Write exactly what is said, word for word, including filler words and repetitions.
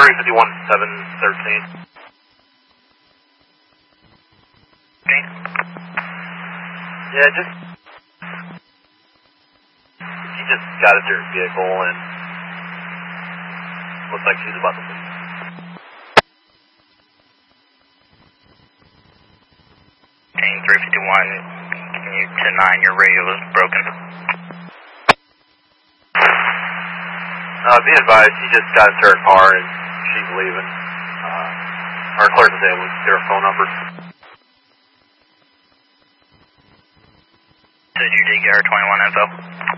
three fifty-one, seven thirteen. Okay. Yeah, just... He just got a dirt vehicle and... looks like she's about to leave. Team three fifty-one, can you ten nine, your radio is broken. Uh, be advised, he just got into her car and she's leaving. Uh, our clerk was able to get her phone number. Did you did get her twenty-one info?